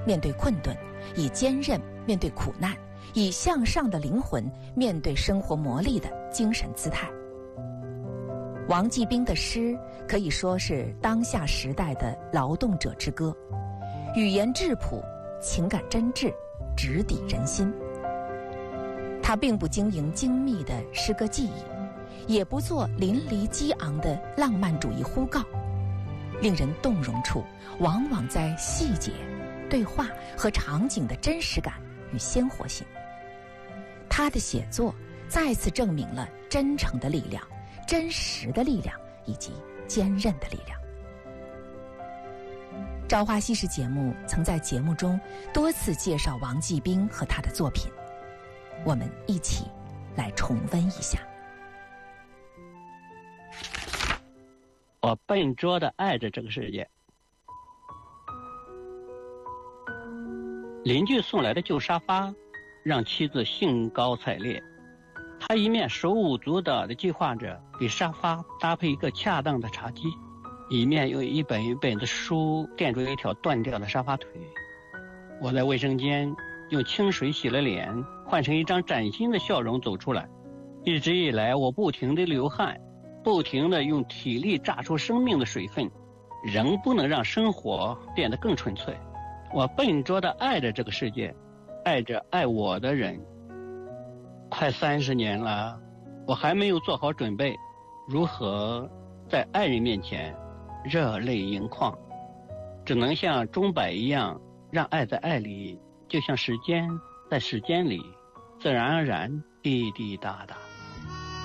面对困顿，以坚韧面对苦难，以向上的灵魂面对生活磨砺的精神姿态。王继兵的诗可以说是当下时代的劳动者之歌，语言质朴，情感真挚，直抵人心。他并不经营精密的诗歌技艺，也不做淋漓激昂的浪漫主义呼告，令人动容处往往在细节、对话和场景的真实感与鲜活性。他的写作再次证明了真诚的力量、真实的力量以及坚韧的力量。朝花夕拾节目曾在节目中多次介绍王继兵和他的作品，我们一起来重温一下。 我笨拙地爱着这个世界。邻居送来的旧沙发让妻子兴高采烈，她一面手舞足蹈地计划着给沙发搭配一个恰当的茶几，一面用一本一本的书垫住一条断掉的沙发腿。我在卫生间用清水洗了脸，换成一张崭新的笑容走出来。一直以来我不停地流汗，不停地用体力榨出生命的水分，仍不能让生活变得更纯粹。我笨拙地爱着这个世界，爱着爱我的人。快30年了，我还没有做好准备，如何在爱人面前热泪盈眶，只能像钟摆一样，让爱在爱里，就像时间在时间里，自然而然滴滴答答。